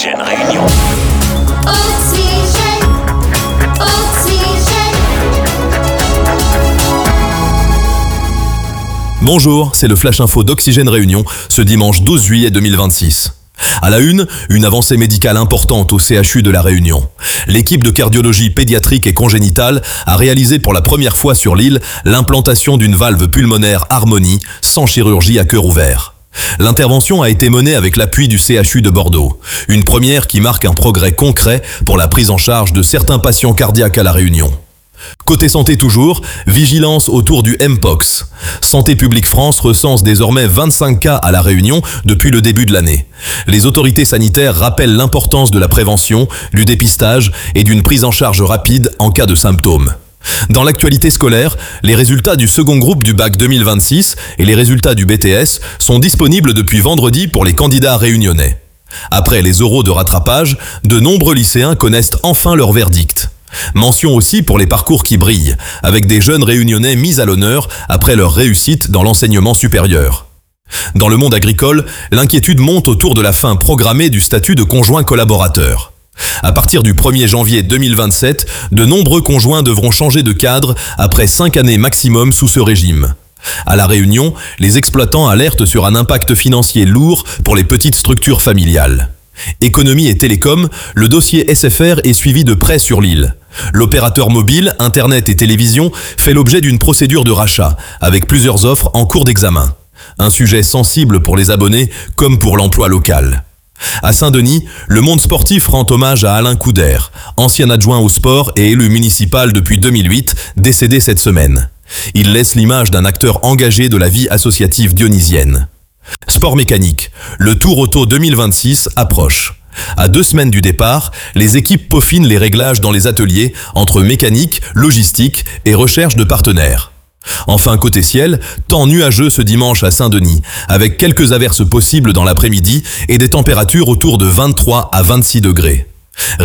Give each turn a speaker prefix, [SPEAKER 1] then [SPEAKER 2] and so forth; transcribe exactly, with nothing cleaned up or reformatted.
[SPEAKER 1] Oxygène Réunion.
[SPEAKER 2] Oxygène, oxygène.
[SPEAKER 3] Bonjour, c'est le Flash Info d'Oxygène Réunion, ce dimanche douze juillet deux mille vingt-six. À la une, une avancée médicale importante au C H U de la Réunion. L'équipe de cardiologie pédiatrique et congénitale a réalisé pour la première fois sur l'île l'implantation d'une valve pulmonaire Harmonie sans chirurgie à cœur ouvert. L'intervention a été menée avec l'appui du C H U de Bordeaux, une première qui marque un progrès concret pour la prise en charge de certains patients cardiaques à la Réunion. Côté santé toujours, vigilance autour du Mpox. Santé publique France recense désormais vingt-cinq cas à la Réunion depuis le début de l'année. Les autorités sanitaires rappellent l'importance de la prévention, du dépistage et d'une prise en charge rapide en cas de symptômes. Dans l'actualité scolaire, les résultats du second groupe du bac deux mille vingt-six et les résultats du B T S sont disponibles depuis vendredi pour les candidats réunionnais. Après les oraux de rattrapage, de nombreux lycéens connaissent enfin leur verdict. Mention aussi pour les parcours qui brillent, avec des jeunes réunionnais mis à l'honneur après leur réussite dans l'enseignement supérieur. Dans le monde agricole, l'inquiétude monte autour de la fin programmée du statut de conjoint collaborateur. À partir du premier janvier deux mille vingt-sept, de nombreux conjoints devront changer de cadre après cinq années maximum sous ce régime. À La Réunion, les exploitants alertent sur un impact financier lourd pour les petites structures familiales. Économie et télécom, le dossier S F R est suivi de près sur l'île. L'opérateur mobile, internet et télévision fait l'objet d'une procédure de rachat, avec plusieurs offres en cours d'examen. Un sujet sensible pour les abonnés comme pour l'emploi local. À Saint-Denis, le monde sportif rend hommage à Alain Couder, ancien adjoint au sport et élu municipal depuis deux mille huit, décédé cette semaine. Il laisse l'image d'un acteur engagé de la vie associative dionysienne. Sport mécanique, le Tour Auto deux mille vingt-six approche. À deux semaines du départ, les équipes peaufinent les réglages dans les ateliers entre mécanique, logistique et recherche de partenaires. Enfin, côté ciel, temps nuageux ce dimanche à Saint-Denis, avec quelques averses possibles dans l'après-midi et des températures autour de vingt-trois à vingt-six degrés.